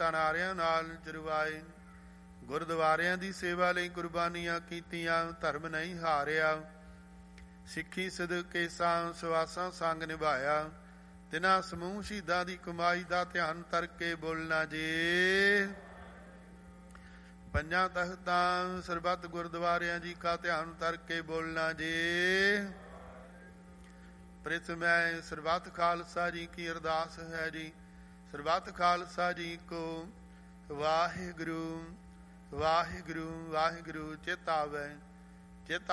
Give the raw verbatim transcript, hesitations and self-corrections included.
ਤਨਾਰਿਆਂ ਨਾਲ ਚਰਵਾਏ। ਗੁਰਦੁਆਰਿਆਂ ਦੀ ਸੇਵਾ ਲਈ ਕੁਰਬਾਨੀਆਂ ਕੀਤੀਆਂ, ਧਰਮ ਨਹੀਂ ਹਾਰਿਆ। ਸਿੱਖੀ ਸਦਕੇਸਾਂ ਸਵਾਸਾਂ ਸੰਗ ਨਿਭਾਇਆ। ਤਿਨਾਂ ਸਮੂਹ ਸ਼ਹੀਦਾਂ ਦੀ ਕਮਾਈ ਦਾ ਧਿਆਨ ਕਰਕੇ ਬੋਲਣਾ ਜੇ। ਪੰਜਾਂ ਤਖਤਾਂ ਸਰਬੱਤ ਗੁਰਦੁਆਰਿਆਂ ਜੀ ਕਾ ਧਿਆਨ ਕਰਕੇ ਬੋਲਣਾ ਜੇ। ਪ੍ਰਿਥਮੈ ਸਰਬੱਤ ਖਾਲਸਾ ਜੀ ਕੀ ਅਰਦਾਸ ਹੈ ਜੀ। ਸਰਬੱਤ ਖਾਲਸਾ ਜੀ ਕੋ ਵਾਹਿਗੁਰੂ ਵਾਹਿਗੁਰੂ ਵਾਹਿਗੁਰੂ ਚਿਤ ਆਵੈ। ਚਿਤ